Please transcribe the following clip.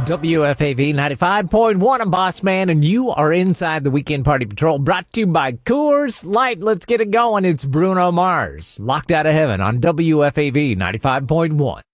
WFAV 95.1, I'm Boss Man, and you are inside the Weekend Party Patrol, brought to you by Coors Light. Let's get it going. It's Bruno Mars, Locked Out of Heaven on WFAV 95.1.